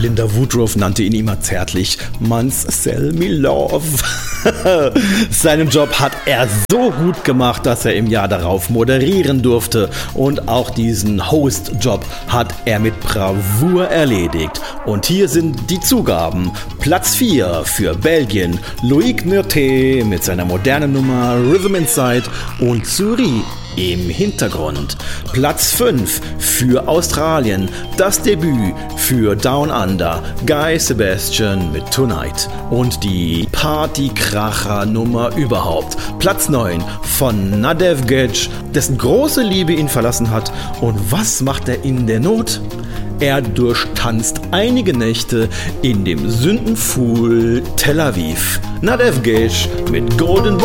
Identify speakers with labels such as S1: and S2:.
S1: Linda Woodruff nannte ihn immer zärtlich Mansell Milove. Seinen Job hat er so gut gemacht, dass er im Jahr darauf moderieren durfte. Und auch diesen Host-Job hat er mit Bravour erledigt. Und hier sind die Zugaben. Platz 4 für Belgien, Loïc Murté mit seiner modernen Nummer Rhythm Inside und Souris im Hintergrund. Platz 5 für Australien, das Debüt für Down Under, Guy Sebastian mit Tonight und die Partykracher-Nummer überhaupt. Platz 9 von Nadev Gage, dessen große Liebe ihn verlassen hat. Und was macht er in der Not? Er durchtanzt einige Nächte in dem Sündenpfuhl Tel Aviv. Nadev Gage mit Golden